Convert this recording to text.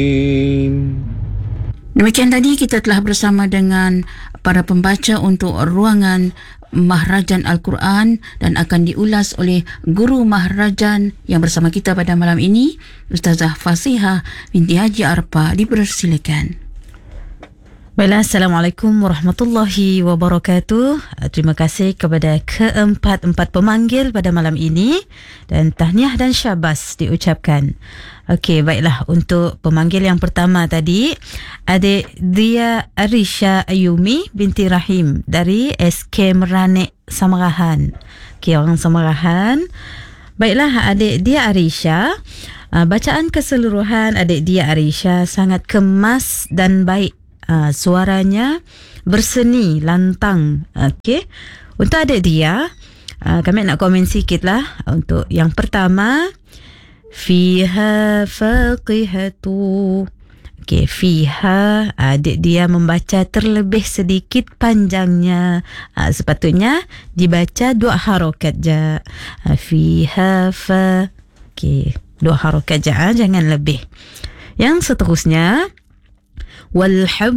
Demikian tadi kita telah bersama dengan para pembaca untuk ruangan Mahrajan Al-Quran dan akan diulas oleh Guru Mahrajan yang bersama kita pada malam ini, Ustazah Fasihah binti Haji Arpa. Dipersilakan. Baiklah, Assalamualaikum warahmatullahi wabarakatuh. Terima kasih kepada keempat pemanggil pada malam ini dan tahniah dan syabas diucapkan. Okey, baiklah, untuk pemanggil yang pertama tadi, adik Dia Arisha Ayumi binti Rahim dari SK Meranik Samarahan. Okey, orang Samarahan. Baiklah, adik Dia Arisha, bacaan keseluruhan adik Dia Arisha sangat kemas dan baik. Suaranya berseni, lantang. Okey. Untuk adik dia, kami nak komen sikit lah. Untuk yang pertama, fiha faqihatu. Okey, fiha, adik dia membaca terlebih sedikit panjangnya. Sepatutnya dibaca 2 harakat je. Fiha fa. Okey, 2 harakat je, jangan lebih. Yang seterusnya, walhab